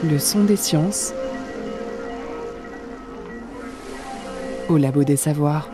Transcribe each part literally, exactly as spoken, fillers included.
Le son des sciences au labo des savoirs.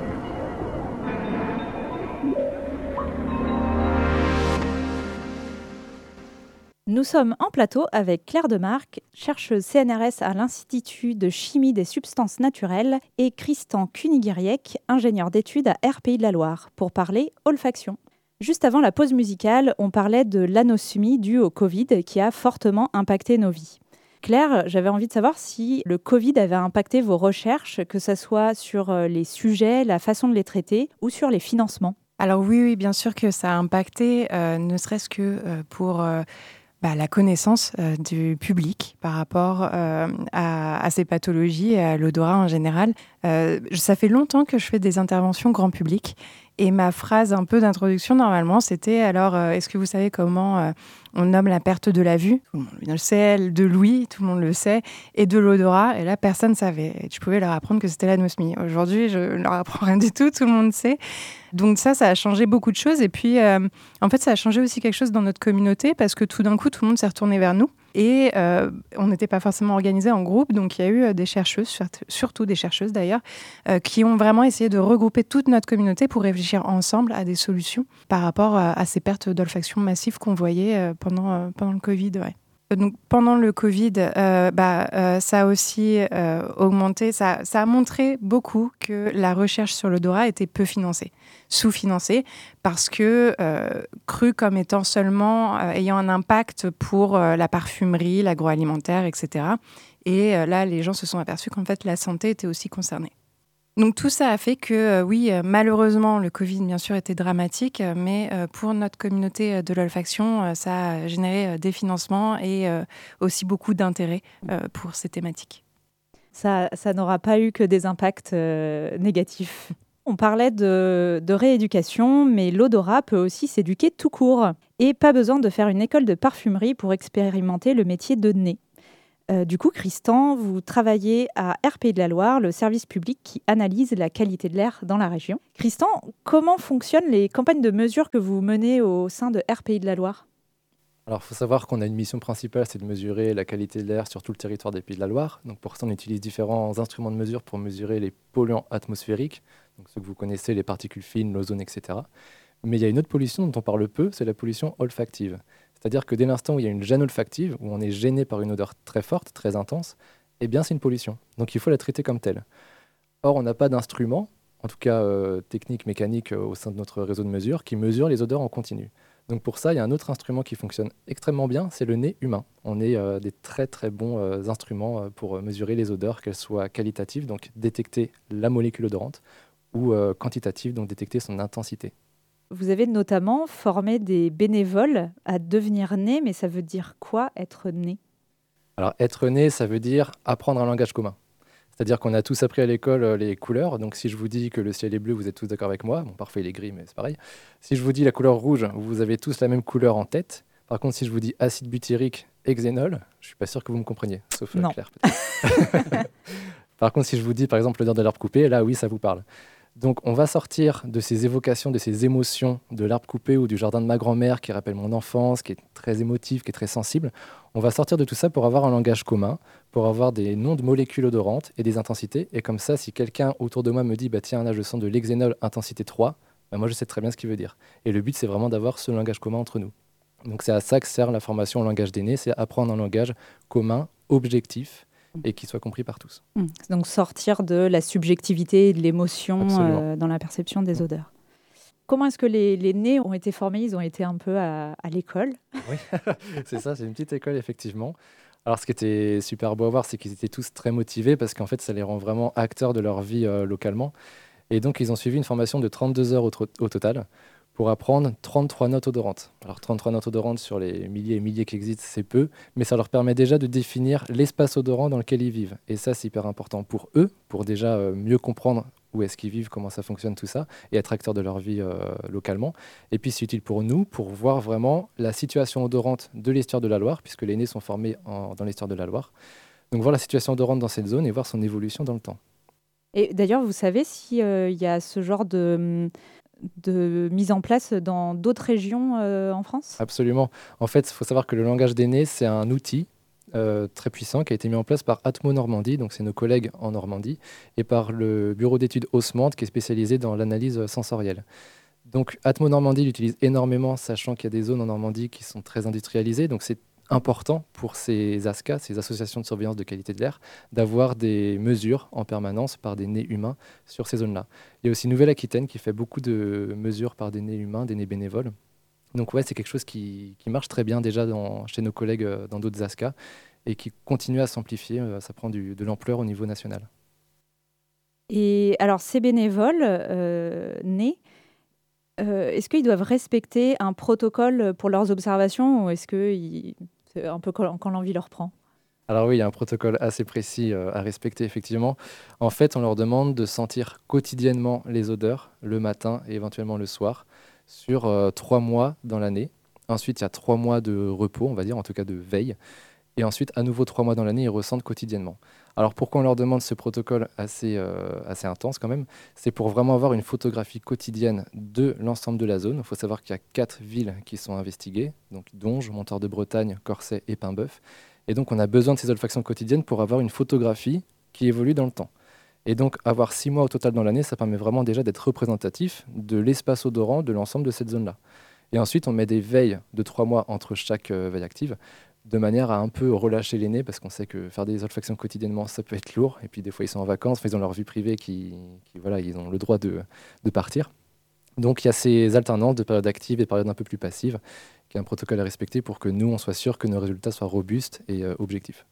Nous sommes en plateau avec Claire Demarque, chercheuse C N R S à l'Institut de chimie des substances naturelles, et Christan Kunigiriec, ingénieur d'études à R P I de la Loire, pour parler olfaction. Juste avant la pause musicale, on parlait de l'anosmie due au Covid qui a fortement impacté nos vies. Claire, j'avais envie de savoir si le Covid avait impacté vos recherches, que ce soit sur les sujets, la façon de les traiter ou sur les financements. Alors oui, oui, bien sûr que ça a impacté, euh, ne serait-ce que euh, pour euh, bah, la connaissance euh, du public par rapport euh, à, à ces pathologies et à l'odorat en général. Euh, ça fait longtemps que je fais des interventions grand public. Et ma phrase un peu d'introduction, normalement, c'était « Alors, euh, est-ce que vous savez comment euh, on nomme la perte de la vue ?» Tout le monde le sait, de l'ouïe, tout le monde le sait, et de l'odorat. Et là, personne ne savait. Et je pouvais leur apprendre que c'était l'anosmie. Aujourd'hui, je ne leur apprends rien du tout, tout le monde sait. Donc ça, ça a changé beaucoup de choses. Et puis, euh, en fait, ça a changé aussi quelque chose dans notre communauté parce que tout d'un coup, tout le monde s'est retourné vers nous. Et euh, on n'était pas forcément organisé en groupe, donc il y a eu des chercheuses, surtout des chercheuses d'ailleurs, euh, qui ont vraiment essayé de regrouper toute notre communauté pour réfléchir ensemble à des solutions par rapport à, à ces pertes d'olfaction massives qu'on voyait euh, pendant, euh, pendant le Covid. Ouais. Donc, pendant le Covid, euh, bah, euh, ça a aussi euh, augmenté, ça, ça a montré beaucoup que la recherche sur l'odorat était peu financée, sous-financée, parce que euh, crue comme étant seulement euh, ayant un impact pour euh, la parfumerie, l'agroalimentaire, et cetera. Et euh, là, les gens se sont aperçus qu'en fait, la santé était aussi concernée. Donc tout ça a fait que, euh, oui, euh, malheureusement, le Covid, bien sûr, était dramatique, euh, mais euh, pour notre communauté euh, de l'olfaction, euh, ça a généré euh, des financements et euh, aussi beaucoup d'intérêt euh, pour ces thématiques. Ça, ça n'aura pas eu que des impacts euh, négatifs. On parlait de, de rééducation, mais l'odorat peut aussi s'éduquer tout court. Et pas besoin de faire une école de parfumerie pour expérimenter le métier de nez. Euh, du coup, Christan, vous travaillez à R P I de la Loire, le service public qui analyse la qualité de l'air dans la région. Christan, comment fonctionnent les campagnes de mesure que vous menez au sein de R P I de la Loire ? Alors, il faut savoir qu'on a une mission principale, c'est de mesurer la qualité de l'air sur tout le territoire des Pays de la Loire. Donc, pour ça, on utilise différents instruments de mesure pour mesurer les polluants atmosphériques, donc ceux que vous connaissez, les particules fines, l'ozone, et cetera. Mais il y a une autre pollution dont on parle peu, c'est la pollution olfactive. C'est-à-dire que dès l'instant où il y a une gêne olfactive, où on est gêné par une odeur très forte, très intense, eh bien c'est une pollution. Donc il faut la traiter comme telle. Or, on n'a pas d'instrument, en tout cas euh, technique, mécanique, euh, au sein de notre réseau de mesure, qui mesure les odeurs en continu. Donc pour ça, il y a un autre instrument qui fonctionne extrêmement bien, c'est le nez humain. On est euh, des très très bons euh, instruments euh, pour euh, mesurer les odeurs, qu'elles soient qualitatives, donc détecter la molécule odorante, ou euh, quantitatives, donc détecter son intensité. Vous avez notamment formé des bénévoles à devenir nez, mais ça veut dire quoi, être nez ? Alors, être nez, ça veut dire apprendre un langage commun. C'est-à-dire qu'on a tous appris à l'école euh, les couleurs. Donc, si je vous dis que le ciel est bleu, vous êtes tous d'accord avec moi. Bon, parfois, il est gris, mais c'est pareil. Si je vous dis la couleur rouge, vous avez tous la même couleur en tête. Par contre, si je vous dis acide butyrique et xénol, je ne suis pas sûr que vous me compreniez, sauf non. Claire, peut-être. Par contre, si je vous dis, par exemple, l'odeur de l'arbre coupé, là, oui, ça vous parle. Donc, on va sortir de ces évocations, de ces émotions de l'arbre coupé ou du jardin de ma grand-mère qui rappelle mon enfance, qui est très émotif, qui est très sensible. On va sortir de tout ça pour avoir un langage commun, pour avoir des noms de molécules odorantes et des intensités. Et comme ça, si quelqu'un autour de moi me dit bah, « Tiens, là, je sens de l'hexénol intensité trois bah, », moi, je sais très bien ce qu'il veut dire. Et le but, c'est vraiment d'avoir ce langage commun entre nous. Donc, c'est à ça que sert la formation au langage des nez, c'est apprendre un langage commun, objectif, et qui soit compris par tous. Donc sortir de la subjectivité et de l'émotion euh, dans la perception des odeurs. Comment est-ce que les, les nez ont été formés ? Ils ont été un peu à, à l'école. Oui, c'est ça, c'est une petite école, effectivement. Alors, ce qui était super beau à voir, c'est qu'ils étaient tous très motivés parce qu'en fait, ça les rend vraiment acteurs de leur vie euh, localement. Et donc, ils ont suivi une formation de trente-deux heures au, tro- au total pour apprendre trente-trois notes odorantes. Alors, trente-trois notes odorantes sur les milliers et milliers qui existent, c'est peu, mais ça leur permet déjà de définir l'espace odorant dans lequel ils vivent. Et ça, c'est hyper important pour eux, pour déjà euh, mieux comprendre où est-ce qu'ils vivent, comment ça fonctionne, tout ça, et être acteurs de leur vie euh, localement. Et puis, c'est utile pour nous, pour voir vraiment la situation odorante de l'estuaire de la Loire, puisque les nez sont formés en, dans l'estuaire de la Loire. Donc, voir la situation odorante dans cette zone et voir son évolution dans le temps. Et d'ailleurs, vous savez s'il euh, y a ce genre de... de mise en place dans d'autres régions euh, en France ? Absolument. En fait, il faut savoir que le langage des nez, c'est un outil euh, très puissant qui a été mis en place par Atmo Normandie, donc c'est nos collègues en Normandie, et par le bureau d'études Haussmann qui est spécialisé dans l'analyse sensorielle. Donc Atmo Normandie l'utilise énormément, sachant qu'il y a des zones en Normandie qui sont très industrialisées, donc c'est important pour ces A S C A, ces associations de surveillance de qualité de l'air, d'avoir des mesures en permanence par des nez humains sur ces zones-là. Il y a aussi Nouvelle-Aquitaine qui fait beaucoup de mesures par des nez humains, des nez bénévoles. Donc ouais, c'est quelque chose qui, qui marche très bien déjà dans, chez nos collègues euh, dans d'autres A S C A et qui continue à s'amplifier. euh, Ça prend du- de l'ampleur au niveau national. Et alors, ces bénévoles euh, nés, euh, est-ce qu'ils doivent respecter un protocole pour leurs observations ou est-ce que ils- c'est un peu quand, quand l'envie leur prend? Alors oui, il y a un protocole assez précis euh, à respecter, effectivement. En fait, on leur demande de sentir quotidiennement les odeurs, le matin et éventuellement le soir, sur euh, trois mois dans l'année. Ensuite, il y a trois mois de repos, on va dire, en tout cas de veille. Et ensuite, à nouveau trois mois dans l'année, ils ressentent quotidiennement. Alors pourquoi on leur demande ce protocole assez, euh, assez intense quand même? C'est pour vraiment avoir une photographie quotidienne de l'ensemble de la zone. Il faut savoir qu'il y a quatre villes qui sont investiguées, donc Donge, Montoire de Bretagne, Corsay et Paimboeuf. Et donc on a besoin de ces olfactions quotidiennes pour avoir une photographie qui évolue dans le temps. Et donc avoir six mois au total dans l'année, ça permet vraiment déjà d'être représentatif de l'espace odorant de l'ensemble de cette zone-là. Et ensuite, on met des veilles de trois mois entre chaque euh, veille active, de manière à un peu relâcher les nez, parce qu'on sait que faire des olfactions quotidiennement, ça peut être lourd. Et puis des fois, ils sont en vacances, enfin, ils ont leur vie privée, qui, qui, voilà, ils ont le droit de, de partir. Donc il y a ces alternances de périodes actives et de périodes un peu plus passives, qui est un protocole à respecter pour que nous, on soit sûr que nos résultats soient robustes et euh, objectifs.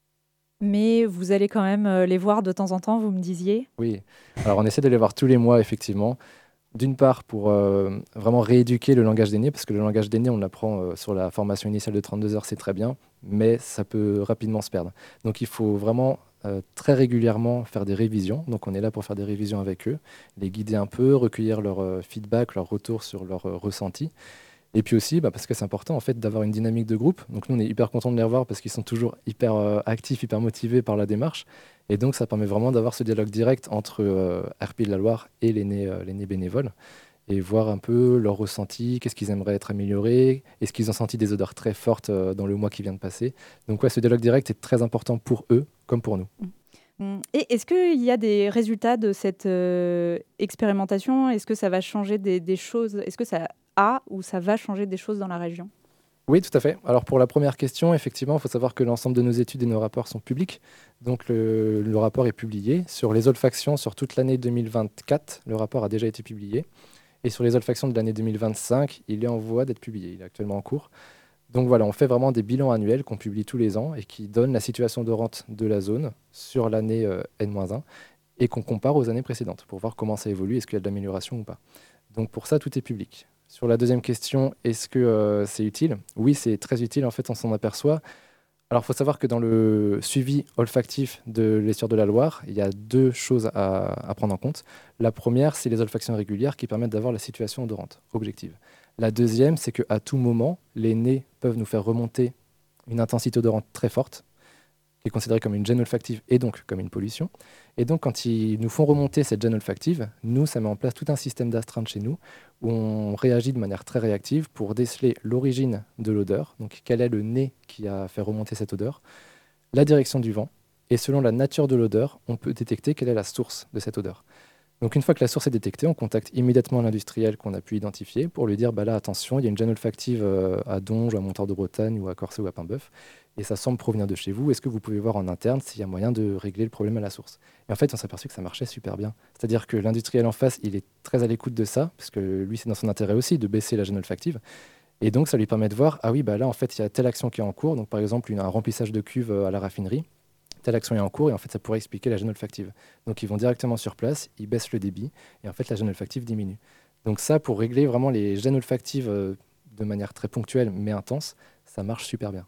Mais vous allez quand même euh, les voir de temps en temps, vous me disiez. Oui, alors on essaie de les voir tous les mois, effectivement. D'une part, pour euh, vraiment rééduquer le langage des nez, parce que le langage des nez, on l'apprend euh, sur la formation initiale de trente-deux heures, c'est très bien, mais ça peut rapidement se perdre. Donc il faut vraiment euh, très régulièrement faire des révisions. Donc on est là pour faire des révisions avec eux, les guider un peu, recueillir leur euh, feedback, leur retour sur leur euh, ressenti. Et puis aussi, bah, parce que c'est important en fait d'avoir une dynamique de groupe. Donc nous, on est hyper contents de les revoir parce qu'ils sont toujours hyper euh, actifs, hyper motivés par la démarche. Et donc ça permet vraiment d'avoir ce dialogue direct entre euh, R P I de la Loire et les nés, euh, les nés bénévoles et voir un peu leur ressenti, qu'est-ce qu'ils aimeraient être améliorés, est-ce qu'ils ont senti des odeurs très fortes euh, dans le mois qui vient de passer. Donc ouais, ce dialogue direct est très important pour eux comme pour nous. Mm. Et est-ce qu'il y a des résultats de cette euh, expérimentation? Est-ce que ça va changer des, des choses? Est-ce que ça a ou ça va changer des choses dans la région? Oui, tout à fait. Alors pour la première question, effectivement, il faut savoir que l'ensemble de nos études et nos rapports sont publics. Donc le, le rapport est publié. Sur les olfactions, sur toute l'année deux mille vingt-quatre, le rapport a déjà été publié. Et sur les olfactions de l'année deux mille vingt-cinq, il est en voie d'être publié. Il est actuellement en cours. Donc voilà, on fait vraiment des bilans annuels qu'on publie tous les ans et qui donnent la situation odorante de la zone sur l'année euh, N un et qu'on compare aux années précédentes pour voir comment ça évolue, est-ce qu'il y a de l'amélioration ou pas. Donc pour ça, tout est public. Sur la deuxième question, est-ce que euh, c'est utile? Oui, c'est très utile, en fait, on s'en aperçoit. Alors, il faut savoir que dans le suivi olfactif de l'estuaire de la Loire, il y a deux choses à, à prendre en compte. La première, c'est les olfactions régulières qui permettent d'avoir la situation odorante objective. La deuxième, c'est qu'à tout moment, les nez peuvent nous faire remonter une intensité odorante très forte, qui est considérée comme une gêne olfactive et donc comme une pollution. Et donc, quand ils nous font remonter cette gêne olfactive, nous, ça met en place tout un système d'astreinte chez nous, où on réagit de manière très réactive pour déceler l'origine de l'odeur, donc quel est le nez qui a fait remonter cette odeur, la direction du vent, et selon la nature de l'odeur, on peut détecter quelle est la source de cette odeur. Donc une fois que la source est détectée, on contacte immédiatement l'industriel qu'on a pu identifier pour lui dire bah là attention, il y a une gêne olfactive euh, à Donge, à Montoire de Bretagne ou à Corsay ou à Paimboeuf et ça semble provenir de chez vous. Est-ce que vous pouvez voir en interne s'il y a moyen de régler le problème à la source? Et en fait, on s'est aperçu que ça marchait super bien. C'est-à-dire que l'industriel en face, il est très à l'écoute de ça parce que lui, c'est dans son intérêt aussi de baisser la gêne olfactive. Et donc, ça lui permet de voir ah oui, bah là en fait, il y a telle action qui est en cours. Donc par exemple, une, un remplissage de cuve à la raffinerie. Telle action est en cours et en fait ça pourrait expliquer la gêne olfactive. Donc ils vont directement sur place, ils baissent le débit et en fait la gêne olfactive diminue. Donc ça pour régler vraiment les gênes olfactives euh, de manière très ponctuelle mais intense, ça marche super bien.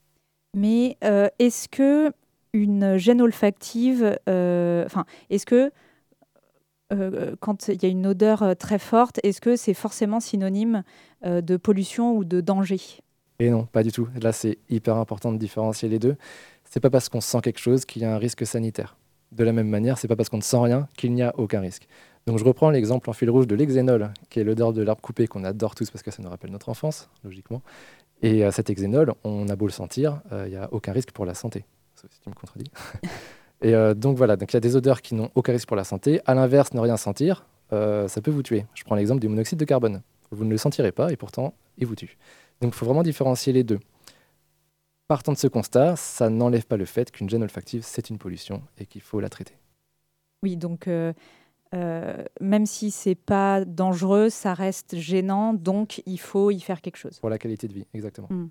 Mais euh, est-ce que une gêne olfactive, euh, enfin, est-ce que euh, quand il y a une odeur euh, très forte, est-ce que c'est forcément synonyme euh, de pollution ou de danger? Et non, pas du tout. Là c'est hyper important de différencier les deux. C'est pas parce qu'on sent quelque chose qu'il y a un risque sanitaire. De la même manière, c'est pas parce qu'on ne sent rien qu'il n'y a aucun risque. Donc je reprends l'exemple en fil rouge de l'hexénol, qui est l'odeur de l'arbre coupé qu'on adore tous parce que ça nous rappelle notre enfance, logiquement. Et euh, cet hexénol, on a beau le sentir, il euh, n'y a aucun risque pour la santé. Sauf si tu me contredis. Et euh, donc voilà, donc il y a des odeurs qui n'ont aucun risque pour la santé. À l'inverse, ne rien sentir, euh, ça peut vous tuer. Je prends l'exemple du monoxyde de carbone. Vous ne le sentirez pas et pourtant, il vous tue. Donc il faut vraiment différencier les deux. Partant de ce constat, ça n'enlève pas le fait qu'une gêne olfactive, c'est une pollution et qu'il faut la traiter. Oui, donc euh, euh, même si c'est pas dangereux, ça reste gênant, donc il faut y faire quelque chose. Pour la qualité de vie, exactement. Mm.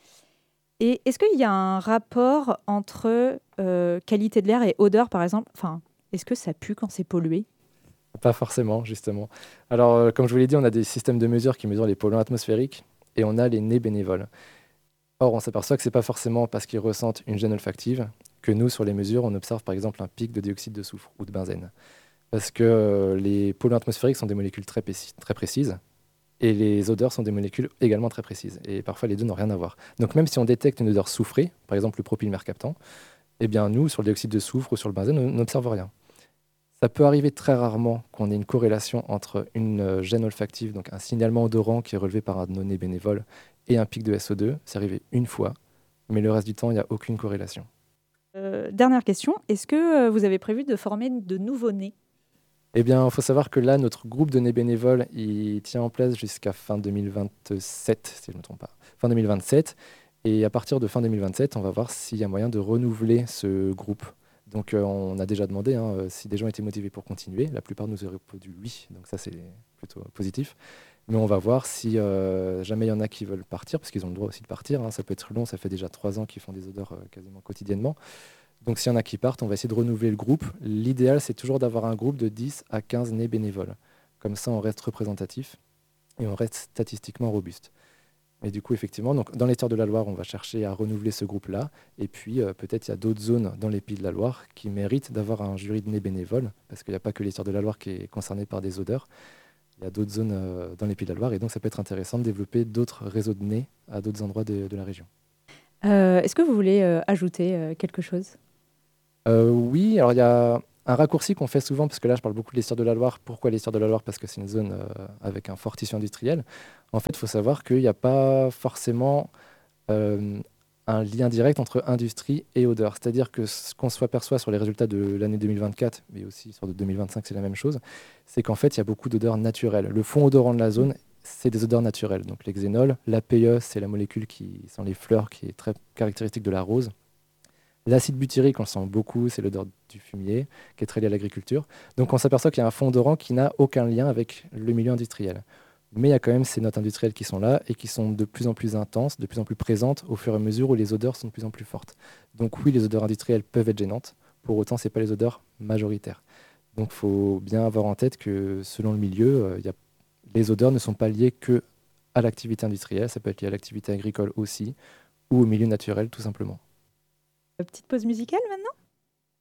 Et est-ce qu'il y a un rapport entre euh, qualité de l'air et odeur, par exemple? Enfin, est-ce que ça pue quand c'est pollué? Pas forcément, justement. Alors, euh, comme je vous l'ai dit, on a des systèmes de mesure qui mesurent les polluants atmosphériques et on a les nez bénévoles. Or, on s'aperçoit que ce n'est pas forcément parce qu'ils ressentent une gêne olfactive que nous, sur les mesures, on observe par exemple un pic de dioxyde de soufre ou de benzène. Parce que euh, les polluants atmosphériques sont des molécules très, précis- très précises et les odeurs sont des molécules également très précises. Et parfois, les deux n'ont rien à voir. Donc, même si on détecte une odeur soufrée, par exemple le propylmercaptan, eh bien, nous, sur le dioxyde de soufre ou sur le benzène, on n'observe rien. Ça peut arriver très rarement qu'on ait une corrélation entre une euh, gêne olfactive, donc un signalement odorant qui est relevé par un de nos nez bénévoles, et un pic de S O deux. C'est arrivé une fois, mais le reste du temps, il n'y a aucune corrélation. Euh, dernière question, est-ce que euh, vous avez prévu de former de nouveaux nez? Eh bien, il faut savoir que là, notre groupe de nez bénévoles, il tient en place jusqu'à fin deux mille vingt-sept, si je ne me trompe pas. Fin deux mille vingt-sept. Et à partir de fin deux mille vingt-sept, on va voir s'il y a moyen de renouveler ce groupe. Donc, euh, on a déjà demandé hein, euh, si des gens étaient motivés pour continuer. La plupart nous ont répondu oui, donc ça, c'est plutôt positif. Mais on va voir si euh, jamais il y en a qui veulent partir, parce qu'ils ont le droit aussi de partir. Hein. Ça peut être long, ça fait déjà trois ans qu'ils font des odeurs euh, quasiment quotidiennement. Donc s'il y en a qui partent, on va essayer de renouveler le groupe. L'idéal, c'est toujours d'avoir un groupe de dix à quinze nez bénévoles. Comme ça, on reste représentatif et on reste statistiquement robuste. Et du coup, effectivement, donc, dans les Terres de la Loire, on va chercher à renouveler ce groupe-là. Et puis, euh, peut-être il y a d'autres zones dans les Pays de la Loire qui méritent d'avoir un jury de nez bénévoles, parce qu'il n'y a pas que les Terres de la Loire qui est concerné par des odeurs. Il y a d'autres zones euh, dans les Pays de la Loire, et donc ça peut être intéressant de développer d'autres réseaux de nez à d'autres endroits de, de la région. Euh, est-ce que vous voulez euh, ajouter euh, quelque chose? Euh, oui, alors il y a un raccourci qu'on fait souvent, parce que là je parle beaucoup de l'Essieur de la Loire. Pourquoi l'Essieur de la Loire? Parce que c'est une zone euh, avec un fort tissu industriel. En fait, il faut savoir qu'il n'y a pas forcément euh, un lien direct entre industrie et odeur. C'est-à-dire que ce qu'on s'aperçoit sur les résultats de l'année deux mille vingt-quatre, mais aussi sur de deux mille vingt-cinq, c'est la même chose, c'est qu'en fait il y a beaucoup d'odeurs naturelles. Le fond odorant de la zone, c'est des odeurs naturelles. Donc l'hexénol, l'A P E, c'est la molécule qui sent les fleurs, qui est très caractéristique de la rose. L'acide butyrique, on le sent beaucoup, c'est l'odeur du fumier, qui est très liée à l'agriculture. Donc on s'aperçoit qu'il y a un fond odorant qui n'a aucun lien avec le milieu industriel. Mais il y a quand même ces notes industrielles qui sont là et qui sont de plus en plus intenses, de plus en plus présentes au fur et à mesure où les odeurs sont de plus en plus fortes. Donc oui, les odeurs industrielles peuvent être gênantes, pour autant ce n'est pas les odeurs majoritaires. Donc il faut bien avoir en tête que selon le milieu, euh, y a... les odeurs ne sont pas liées que à l'activité industrielle, ça peut être lié à l'activité agricole aussi, ou au milieu naturel tout simplement. Petite pause musicale maintenant?